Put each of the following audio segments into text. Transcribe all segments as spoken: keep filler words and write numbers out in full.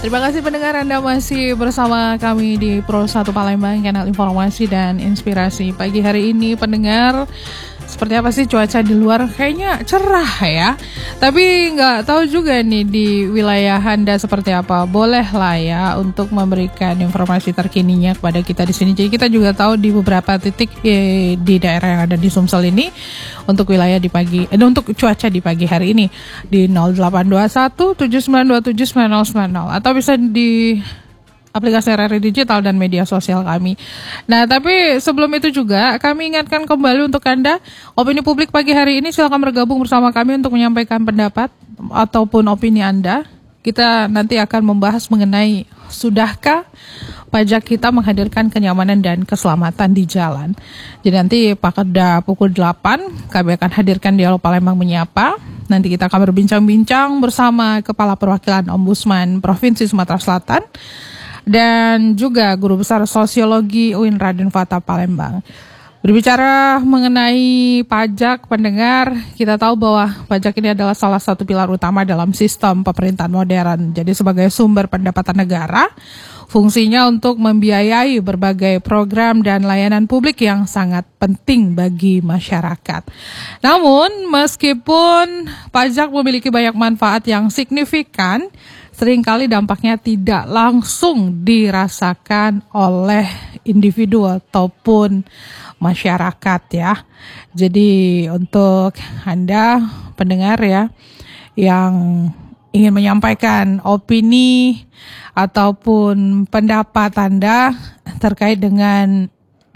Terima kasih pendengar, Anda masih bersama kami di Pro satu Palembang, kanal informasi dan inspirasi. Pagi hari ini pendengar, seperti apa sih cuaca di luar? Kayaknya cerah ya. Tapi nggak tahu juga nih di wilayah Anda seperti apa. Boleh lah ya untuk memberikan informasi terkininya kepada kita di sini. Jadi kita juga tahu di beberapa titik eh, di daerah yang ada di Sumsel ini untuk wilayah di pagi, eh, untuk cuaca di pagi hari ini di nol delapan dua satu tujuh sembilan dua tujuh sembilan nol sembilan nol atau bisa di aplikasi R R I Digital dan media sosial kami. Nah, tapi sebelum itu juga kami ingatkan kembali untuk Anda, opini publik pagi hari ini silakan bergabung bersama kami untuk menyampaikan pendapat ataupun opini Anda. Kita nanti akan membahas mengenai sudahkah pajak kita menghadirkan kenyamanan dan keselamatan di jalan. Jadi nanti pada pukul delapan kami akan hadirkan Dialog Palembang Menyapa. Nanti kita akan berbincang-bincang bersama Kepala Perwakilan Ombudsman Provinsi Sumatera Selatan dan juga Guru Besar Sosiologi U I N Raden Fata Palembang. Berbicara mengenai pajak, pendengar, kita tahu bahwa pajak ini adalah salah satu pilar utama dalam sistem pemerintahan modern. Jadi sebagai sumber pendapatan negara, fungsinya untuk membiayai berbagai program dan layanan publik yang sangat penting bagi masyarakat. Namun, meskipun pajak memiliki banyak manfaat yang signifikan, seringkali dampaknya tidak langsung dirasakan oleh individu ataupun masyarakat ya. Jadi untuk Anda pendengar ya yang ingin menyampaikan opini ataupun pendapat Anda terkait dengan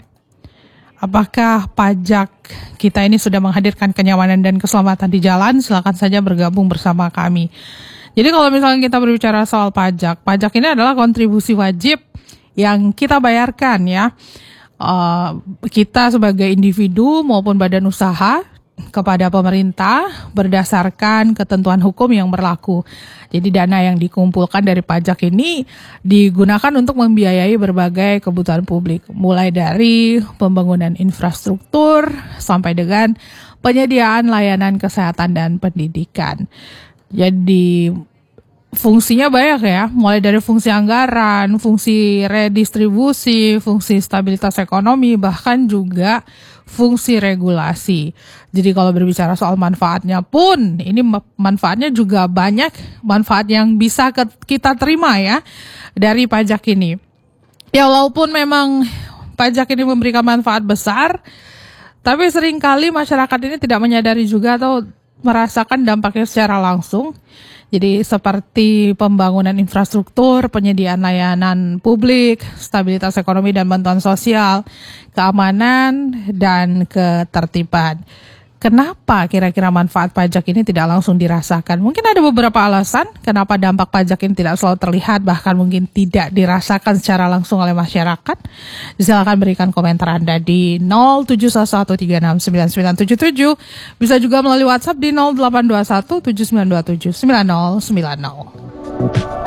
apakah pajak kita ini sudah menghadirkan kenyamanan dan keselamatan di jalan, silakan saja bergabung bersama kami. Jadi kalau misalnya kita berbicara soal pajak, pajak ini adalah kontribusi wajib yang kita bayarkan ya. Uh, kita sebagai individu maupun badan usaha kepada pemerintah berdasarkan ketentuan hukum yang berlaku. Jadi dana yang dikumpulkan dari pajak ini digunakan untuk membiayai berbagai kebutuhan publik. Mulai dari pembangunan infrastruktur sampai dengan penyediaan layanan kesehatan dan pendidikan. Jadi fungsinya banyak ya, mulai dari fungsi anggaran, fungsi redistribusi, fungsi stabilitas ekonomi, bahkan juga fungsi regulasi. Jadi kalau berbicara soal manfaatnya pun, ini manfaatnya juga banyak, manfaat yang bisa kita terima ya dari pajak ini. Ya walaupun memang pajak ini memberikan manfaat besar, tapi seringkali masyarakat ini tidak menyadari juga atau merasakan dampaknya secara langsung. Jadi seperti pembangunan infrastruktur, penyediaan layanan publik, stabilitas ekonomi dan bantuan sosial, keamanan dan ketertiban. Kenapa kira-kira manfaat pajak ini tidak langsung dirasakan? Mungkin ada beberapa alasan kenapa dampak pajak ini tidak selalu terlihat, bahkan mungkin tidak dirasakan secara langsung oleh masyarakat. Silakan berikan komentar Anda di nol tujuh satu satu tiga enam sembilan sembilan tujuh tujuh. Bisa juga melalui WhatsApp di nol delapan dua satu tujuh sembilan dua tujuh sembilan nol sembilan nol.